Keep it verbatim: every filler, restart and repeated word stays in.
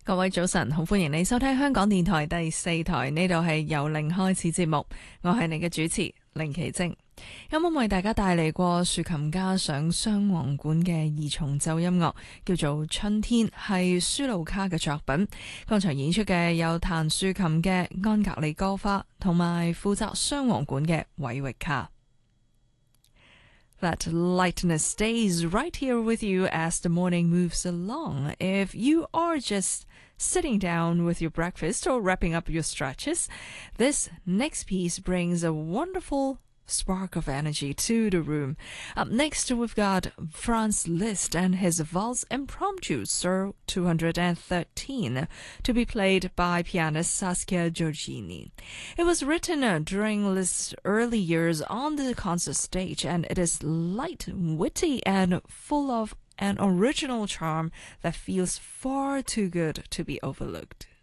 各位早晨，好歡迎你收聽香港電台第四台，呢度係由零開始節目，我係你嘅主持凌奇晶。啱啱為大家帶嚟過豎琴加上雙簧管嘅二重奏音樂，叫做《春天》，係舒魯卡嘅作品。剛才演出嘅有彈豎琴嘅安格里戈花，同埋負責雙簧管嘅韋域卡。That lightness stays right here with you as the morning moves along. If you are just sitting down with your breakfast or wrapping up your stretches, this next piece brings a wonderful spark of energy to the room. Up next, we've got Franz Liszt and his Valse Impromptu Sir two hundred thirteen, to be played by pianist Saskia Giorgini. It was written uh, during Liszt's early years on the concert stage, and it is light, witty, and full of an original charm that feels far too good to be overlooked.